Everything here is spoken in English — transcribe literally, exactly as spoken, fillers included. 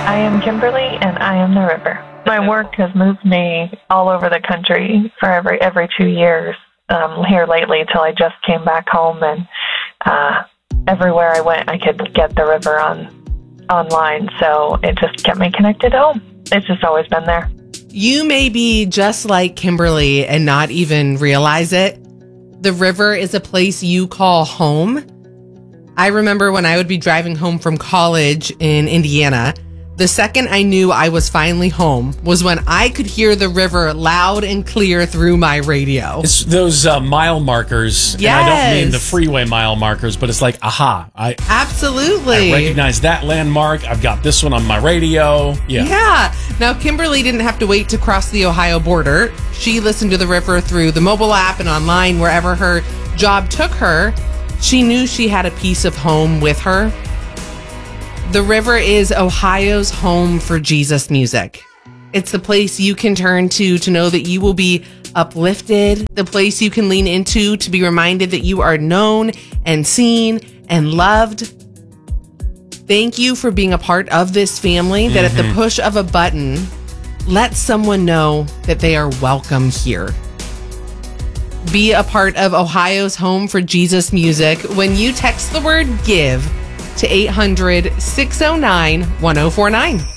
I am Kimberly, and I am the river. My work has moved me all over the country for every every two years um, here lately till I just came back home, and uh, everywhere I went, I could get the river on online, so it just kept me connected to home. It's just always been there. You may be just like Kimberly and not even realize it. The river is a place you call home. I remember when I would be driving home from college in Indiana, the second I knew I was finally home was when I could hear the river loud and clear through my radio. It's those uh, mile markers. Yes. And I don't mean the freeway mile markers, but it's like, aha. I Absolutely. I recognize that landmark. I've got this one on my radio. Yeah. Yeah. Now, Kimberly didn't have to wait to cross the Ohio border. She listened to the river through the mobile app and online wherever her job took her. She knew she had a piece of home with her. The river is Ohio's home for Jesus music. It's the place you can turn to to know that you will be uplifted, the place you can lean into to be reminded that you are known and seen and loved. Thank you for being a part of this family that mm-hmm. at the push of a button, let someone know that they are welcome here. Be a part of Ohio's home for Jesus music when you text the word GIVE to eight hundred, six oh nine, one oh four nine.